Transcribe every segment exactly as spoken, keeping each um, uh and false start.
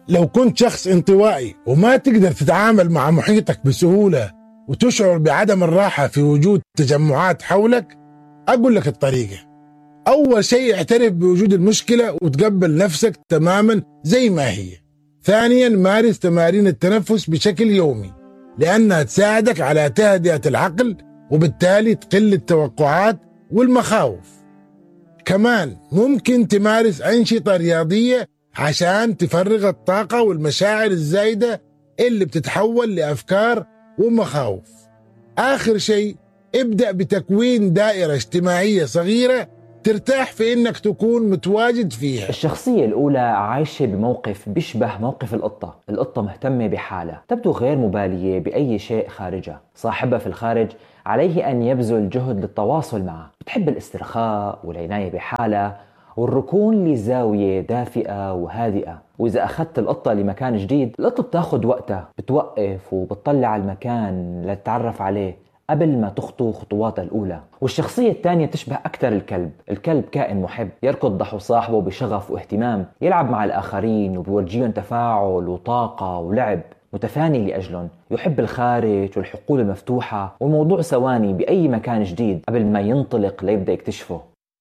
لو كنت شخص انطوائي وما تقدر تتعامل مع محيطك بسهولة وتشعر بعدم الراحة في وجود تجمعات حولك، أقول لك الطريقة. أول شيء اعترف بوجود المشكلة وتقبل نفسك تماما زي ما هي. ثانيا مارس تمارين التنفس بشكل يومي لأنها تساعدك على تهدئة العقل وبالتالي تقل التوقعات والمخاوف. كمان ممكن تمارس أنشطة رياضية عشان تفرغ الطاقة والمشاعر الزايدة اللي بتتحول لأفكار ومخاوف. آخر شيء ابدأ بتكوين دائرة اجتماعية صغيرة ترتاح في إنك تكون متواجد فيها. الشخصية الأولى عايشة بموقف بيشبه موقف القطة. القطة مهتمة بحالها، تبدو غير مبالية بأي شيء خارجها. صاحبها في الخارج عليه أن يبذل جهد للتواصل معه. بتحب الاسترخاء والعناية بحالها والركون لزاوية دافئة وهادئة. وإذا أخذت القطة لمكان جديد، القطة بتاخد وقتها، بتوقف وبتطلع على المكان لتتعرف عليه قبل ما تخطو خطواتها الأولى. والشخصية الثانية تشبه أكثر الكلب. الكلب كائن محب، يركض نحو صاحبه بشغف واهتمام، يلعب مع الآخرين وبيورجيهم تفاعل وطاقة ولعب، متفاني لأجلهم، يحب الخارج والحقول المفتوحة والموضوع ثواني بأي مكان جديد قبل ما ينطلق ليبدأ يكتشفه.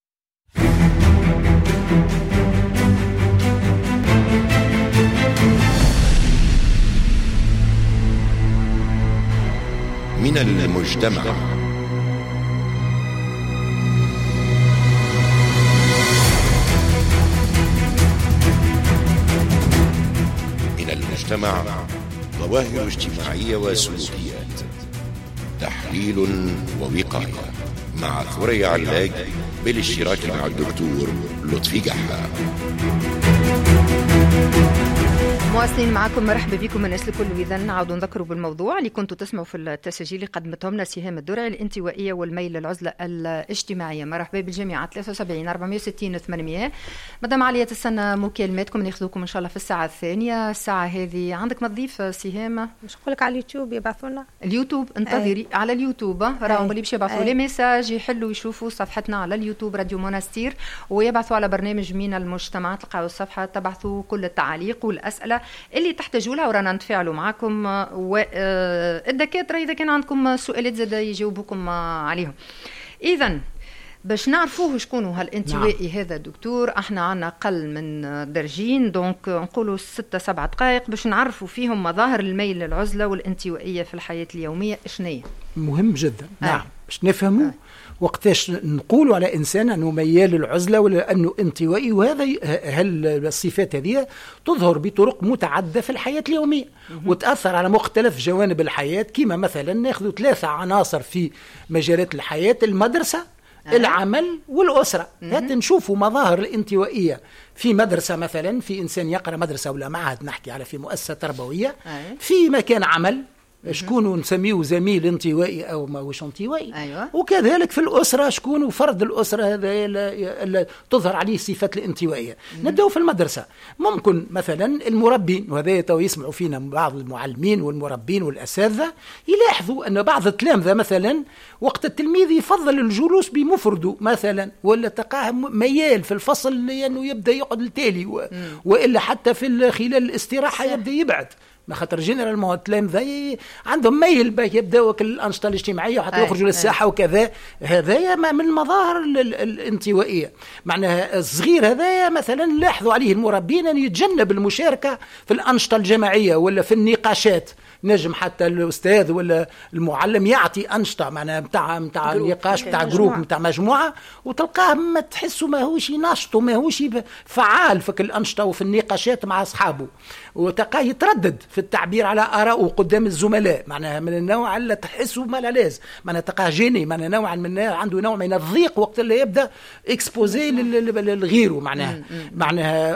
من المجتمع. من المجتمع ظواهر اجتماعية وسلوكيات، تحليل ووقاية، مع ثريا علاج بالاشتراك مع الدكتور لطفي قحة. مواصلين معكم، مرحبا بكم الناس الكل. إذا نعاودوا نذكروا بالموضوع اللي كنتوا تسمعوا في التسجيل اللي قدمتهم لنا سهام الدرعي، الانطوائية والميل للعزلة الاجتماعية. مرحبا بالجميع. ثلاثة وسبعين أربعمية وستين ثمانمية. مدام عليا تستنى مكالماتكم ناخذوكم إن شاء الله في الساعة الثانية. الساعة هذه عندك مضيف سهام؟ مش نقول لك على اليوتيوب يبعثوا لنا اليوتيوب. انتظري أي. على اليوتيوب راهم اللي باش يبعثوا لي ميساج يحلوا يشوفوا صفحتنا على اليوتيوب راديو مونستير ويبعثوا على برنامج من المجتمع. تلقاو الصفحة تبعثوا كل التعليق والأسئلة اللي تحتاجوا لها ورانا نتفاعلوا معكم. والدكاترة إذا كان عندكم سؤالات زاد يجاوبوكم عليهم. إذن باش نعرفوه شكونه هالانطوائي نعم. هذا دكتور، احنا عنا أقل من درجين، دونك نقولوا ستة سبعة دقائق باش نعرفوا فيهم مظاهر الميل للعزلة والانطوائية في الحياة اليومية. إشنية مهم جدا آه. نعم باش نفهموا آه. وقتاش نقولوا على إنسان أنه ميال للعزلة ولا أنه انطوائي. وهذا هل الصفات هذه تظهر بطرق متعددة في الحياة اليومية وتأثر على مختلف جوانب الحياة. كما مثلا ناخذ ثلاثة عناصر في مجالات الحياة: المدرسة أه. العمل والأسرة. هات نشوفوا مظاهر الانطوائية في مدرسة مثلا، في إنسان يقرأ مدرسة ولا معهد، نحكي على في مؤسسة تربوية أه. في مكان عمل شكون نسميه زميل انطوائي أو ما وش انطوائي أيوة. وكذلك في الأسرة شكون فرد الأسرة هذا اللي تظهر عليه صفات الانطوائية. نبدأ في المدرسة. ممكن مثلا المربين، وهذا تو يسمعوا فينا بعض المعلمين والمربين والأساتذة، يلاحظوا أن بعض التلامذة مثلا وقت التلميذ يفضل الجلوس بمفرده مثلا، ولا تقاه ميال في الفصل لأنه يبدأ يقعد التالي و... وإلا حتى في خلال الاستراحة يبدأ يبعد. ما خاطر جنرال ما التلامذة عندهم ميل باش يبداوا كل الأنشطة الاجتماعية وحتى يخرجوا للساحة وكذا. هذا من المظاهر الانطوائية. معناها الصغير هذا مثلا لاحظوا عليه المربين أن يتجنب المشاركة في الأنشطة الجماعية ولا في النقاشات. نجم حتى الأستاذ ولا المعلم يعطي أنشطة معناها متاع متاع نقاش متاع جروب متاع مجموعة، وتلقاه ما تحسه ما هوش ناشط وما هوش فعال في الأنشطة وفي النقاشات مع أصحابه، وتلقاه يتردد في التعبير على آراءه قدام الزملاء. معناها من النوع اللي تحسه مالالاز، معناها تلقاه جيني، معناها نوعا من عنده نوع من الضيق وقت اللي يبدأ اكسبوزي للغيره. معناها معناها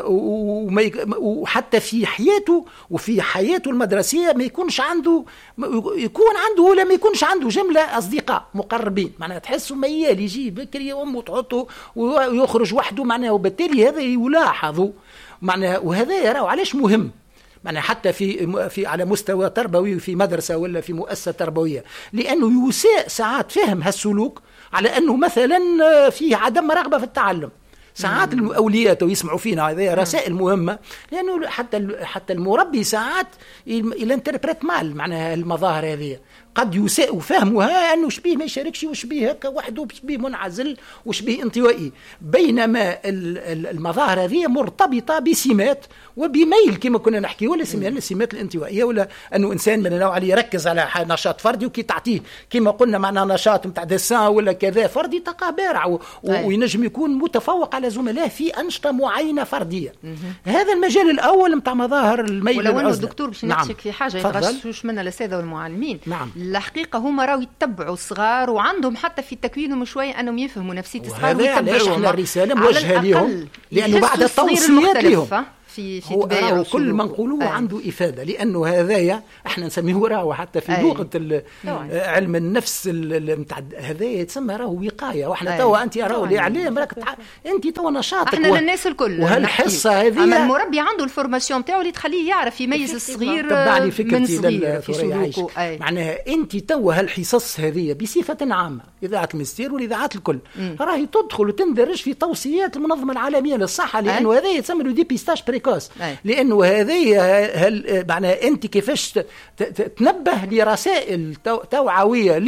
وحتى في حياته وفي حياته المدرسية ما يكونش عنده يكون عنده ولا ما يكونش عنده جملة أصدقاء مقربين. معناها تحسه ميال يجي بكري أمه تحطه ويخرج وحده. معناها وبالتالي هذا يلاحظه. معناها وهذا يراه علاش مهم. معناها حتى في في على مستوى تربوي في مدرسة ولا في مؤسسة تربوية، لأنه يساء ساعات فهم هالسلوك على أنه مثلا فيه عدم رغبة في التعلم. ساعات الأولياء يسمعوا فينا هذه رسائل مهمة، لأنه حتى حتى المربي ساعات يلانتربريت مال معناها المظاهر هذه، قد يساء فهمها أنه شبيه ما يشاركش وشبيه هكا وحده وشبيه منعزل وشبيه انطوائي، بينما المظاهر هذه مرتبطة بسمات وبميل كما كنا نحكي، ولا السمات الانطوائية، ولا أنه إنسان من النوع اللي يركز على نشاط فردي وكي تعطيه كما قلنا معنا نشاط متاع دسان ولا كذا فردي تلقاه بارع وينجم يكون متفوق على زملائه في أنشطة معينة فردية. هذا المجال الأول متاع مظاهر الميل ولو للعزلة. أنه الدكتور باش نحكي في حاجة يتغشوش منها الأساتذة والمعلمين. نعم. الحقيقة هما راهو يتبعوا الصغار وعندهم حتى في تكوينهم شوية أنهم يفهموا نفسية الصغار وهذا علاش احنا الرسالة موجهة لهم، لأنه بعد التوصيات لهم في في هو كل ما نقولوه عنده إفادة، لأنه هذايا احنا نسميه راهو حتى في لغة علم النفس نتاع هذايا يتسمى راهو وقاية، واحنا توا أنت راهو الإعلام راك أنت توا نشاطك احنا و... للناس الكل وهالحصة هذه أما المربي عنده الفورماسيون تاعو اللي تخليه يعرف يميز الصغير من صغير في سلوكه. معناها أنت توا هالحصص هذه بصفة عامة إذاعة المستير والإذاعات الكل راهي تدخل وتندرج في توصيات المنظمة العالمية للصحة، لأنه هذا يتسمى له ديبيستاج بريكوس، لأنه هذه هل معناها أنت كيفاش تنبه لرسائل توعوية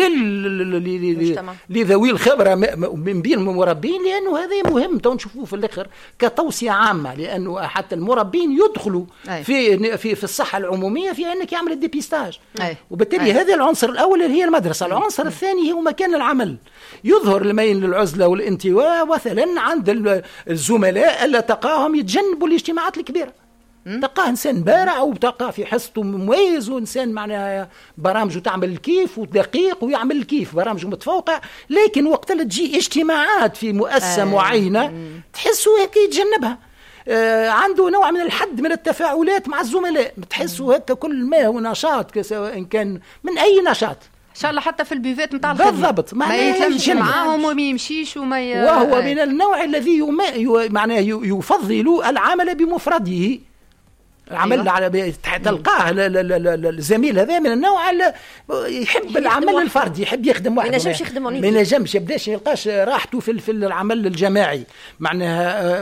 لذوي الخبرة من بين المربين، لأنه هذا مهم تو نشوفوه في الآخر كتوصية عامة، لأنه حتى المربين يدخلوا في في في الصحة العمومية في أنك يعمل الديبيستاج، وبالتالي هذا العنصر الأول اللي هي المدرسة. العنصر الثاني هو مكان العمل، يظهر الميل للعزلة والانطواء مثلا عند الزملاء اللي تلقاهم يتجنبوا الاجتماعات الكبيرة، تلقاه إنسان بارع وتلقاه في حصته مميز، وإنسان معناها برامجه تعمل الكيف ودقيق ويعمل الكيف برامجه متفوقة، لكن وقت اللي تجي اجتماعات في مؤسسة معينة تحسوا هيك يتجنبها. آه عنده نوع من الحد من التفاعلات مع الزملاء، بتحسوا هيك كل ما هو نشاط سواء كان من أي نشاط ان شاء الله حتى في البيفات نتاع الخدمه بالضبط ما يتلمش معاهم وما يمشيش وما ي... وهو من النوع الذي يم... ي... معناه يفضل العمل بمفرده، العمل على تلقاه الزميل هذا من النوع اللي يحب العمل الفردي، يحب يخدم وحده، ما ينجمش يخدم ما ينجمش يبداش يلقاش راحته في في العمل الجماعي، معناها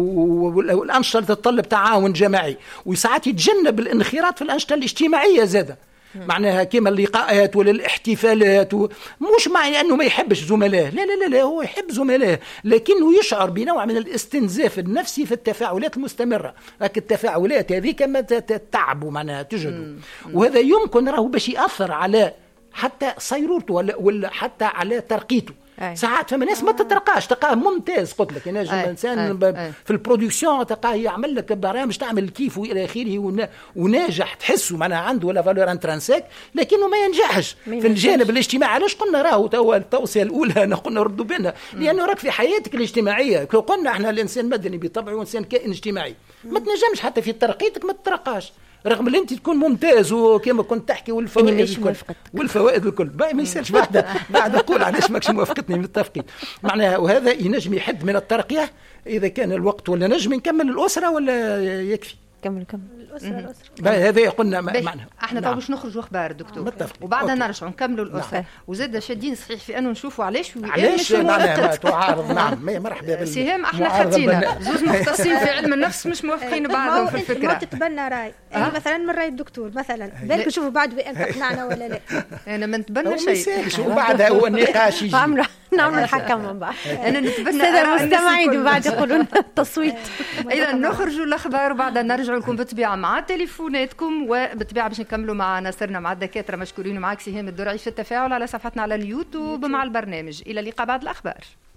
والانشطه تتطلب تعاون جماعي، وساعات يتجنب الانخراط في الانشطه الاجتماعيه زاده، معناها كما اللقاءات ولا الاحتفالات، مش معنى أنه ما يحبش زملائه، لا لا لا, لا هو يحب زملائه، لكنه يشعر بنوع من الاستنزاف النفسي في التفاعلات المستمرة، لكن التفاعلات هذه كما تتعبوا معناها تجدوا، وهذا يمكن راهو باش يأثر على حتى صيرورته ولا, ولا حتى على ترقيته. أي. ساعات فما ناس ما تترقاش تلقاه ممتاز، قلت لك ينجم انسان في البرودكسيون تلقاه يعمل لك برامج تعمل كيف والى اخره وناجح، تحسه معناها عنده ولا فالور انترانسيك، لكنه ما ينجحش في الجانب الاجتماعي. علاش قلنا راهو توا التوصيه الاولى انا قلنا ردوا بنا، لانه راك في حياتك الاجتماعيه، قلنا احنا الانسان مدني بطبعه وانسان كائن اجتماعي، ما تنجمش حتى في ترقيتك ما تترقاش رغم اللي انت تكون ممتاز وكما كنت تحكي والفوائد الكل والفوائد الكل ما يسالش بعد بعد اقول علاش ماكش موافقتني من التفقيد معناها. وهذا ينجم يحد من الترقيه اذا كان الوقت، ولا نجم نكمل الاسره ولا يكفي كمل كمل الاسره الاسره هذا قلنا معناها. احنا تو باش نخرجوا اخبار دكتور وبعدها نرجعوا نكملوا الاسره، وزاد شادين صحيح في انه نشوفوا علاش علاش معناها تعارض. نعم مرحبا بال سهام، احنا خاتينا زوز مختصين في علم النفس مش موافقين بعضهم في الفكره. ما تتبنى راي يعني مثلا من راي الدكتور مثلا بالك نشوفوا بعد وين تقنعنا ولا لا. انا ما نتبنى شيء وبعدها هو النقاش يجي نعمل الحكم من بعد. انا نتبنى الساده المستمعين بعد يقولون التصويت. اذا نخرجوا الاخبار وبعدها نرجعوا لكم بالطبيعه مع تليفوناتكم، وبالطبيعه باش نكملوا مع ناصرنا مع الدكاتره مشكورين، ومعك سهام الدرعي في التفاعل على صفحتنا على اليوتيوب مع البرنامج. الى اللقاء بعد الاخبار.